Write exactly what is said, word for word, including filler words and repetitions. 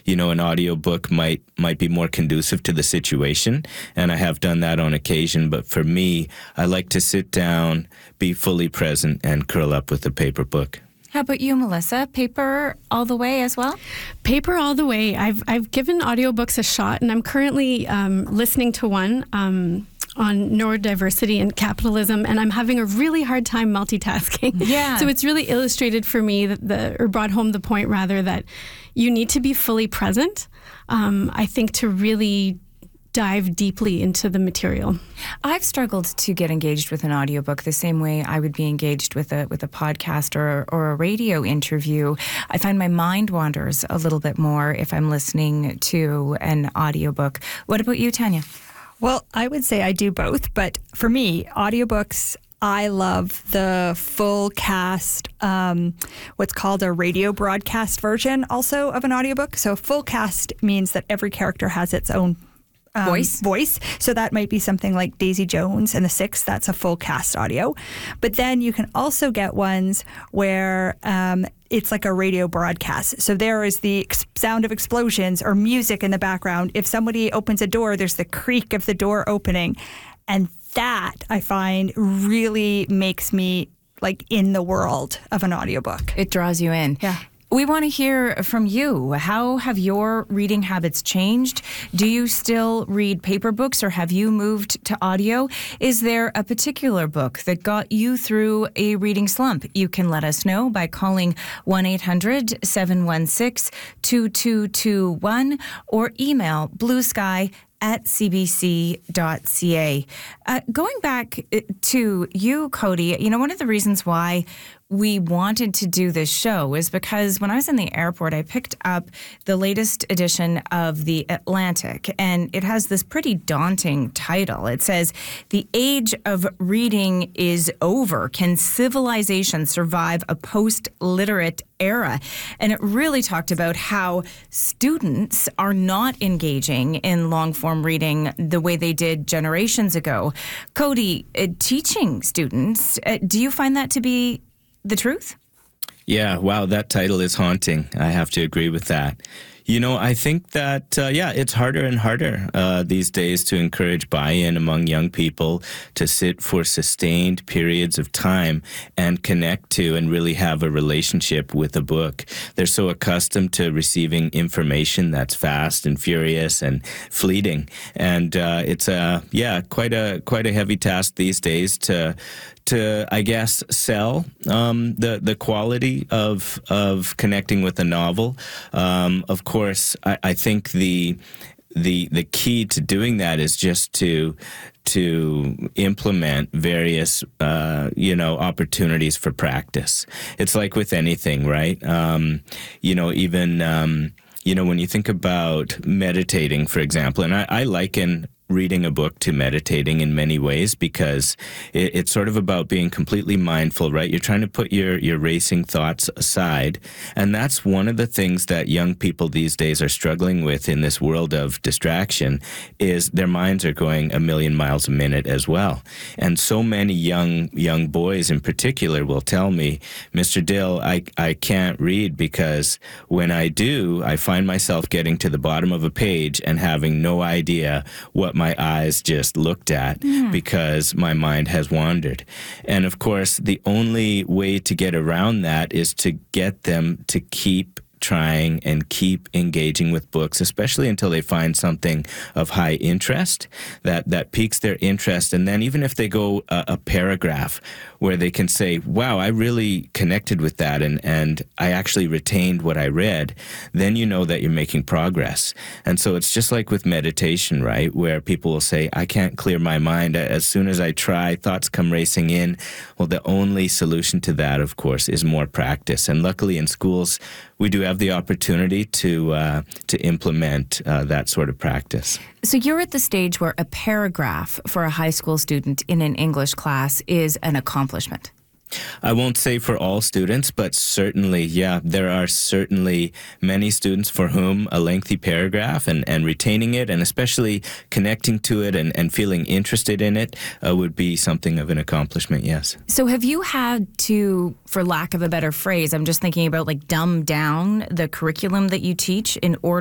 you know, an audiobook might might be more conducive to the situation, and I have done that on occasion. But for me, I like to sit down, be fully present, and curl up with a paper book. How about you, Melissa? Paper all the way as well? Paper all the way. I've I've given audiobooks a shot, and I'm currently um, listening to one um, on neurodiversity and capitalism, and I'm having a really hard time multitasking. Yeah. So it's really illustrated for me that the or brought home the point rather that you need to be fully present. Um, I think to really dive deeply into the material. I've struggled to get engaged with an audiobook the same way I would be engaged with a with a podcast or or a radio interview. I find my mind wanders a little bit more if I'm listening to an audiobook. What about you, Tanya? Well, I would say I do both, but for me, audiobooks, I love the full cast, um, what's called a radio broadcast version also of an audiobook. So full cast means that every character has its own Um, voice. voice. So that might be something like Daisy Jones and the Six. That's a full cast audio. But then you can also get ones where um, it's like a radio broadcast. So there is the ex- sound of explosions or music in the background. If somebody opens a door, there's the creak of the door opening. And that I find really makes me like in the world of an audiobook. It draws you in. Yeah. We want to hear from you. How have your reading habits changed? Do you still read paper books or have you moved to audio? Is there a particular book that got you through a reading slump? You can let us know by calling one eight hundred seven one six two two two one or email bluesky at c b c dot c a. Uh, going back to you, Cody, you know, one of the reasons why we wanted to do this show is because when I was in the airport, I picked up the latest edition of The Atlantic, and it has this pretty daunting title. It says, "The age of reading is over. Can civilization survive a post-literate era?" And it really talked about how students are not engaging in long-form reading the way they did generations ago. Cody, uh, teaching students, uh, do you find that to be the truth? Yeah, wow, that title is haunting. I have to agree with that. You know, I think that, uh, yeah, it's harder and harder uh, these days to encourage buy-in among young people to sit for sustained periods of time and connect to and really have a relationship with a book. They're so accustomed to receiving information that's fast and furious and fleeting. And uh, it's, a, yeah, quite a quite a heavy task these days to to, I guess, sell um, the the quality of of connecting with a novel. Um, of course, I, I think the the the key to doing that is just to to implement various uh, you know opportunities for practice. It's like with anything, right? Um, you know, even um, you know when you think about meditating, for example, and I, I liken reading a book to meditating in many ways because it, it's sort of about being completely mindful, right? You're trying to put your, your racing thoughts aside. And that's one of the things that young people these days are struggling with in this world of distraction is their minds are going a million miles a minute as well. And so many young young boys in particular will tell me, Mister Dill, I, I can't read because when I do, I find myself getting to the bottom of a page and having no idea what my eyes just looked at mm. because my mind has wandered. And of course, the only way to get around that is to get them to keep trying and keep engaging with books, especially until they find something of high interest that, that piques their interest. And then even if they go a, a paragraph where they can say, wow, I really connected with that and, and I actually retained what I read, then you know that you're making progress. And so it's just like with meditation, right, where people will say, I can't clear my mind. As soon as I try, thoughts come racing in. Well, the only solution to that, of course, is more practice. And luckily in schools, we do have the opportunity to uh, to implement uh, that sort of practice. So you're at the stage where a paragraph for a high school student in an English class is an accomplishment. I won't say for all students, but certainly, yeah, there are certainly many students for whom a lengthy paragraph and, and retaining it and especially connecting to it and, and feeling interested in it uh, would be something of an accomplishment, yes. So have you had to, for lack of a better phrase, I'm just thinking about like dumb down the curriculum that you teach in order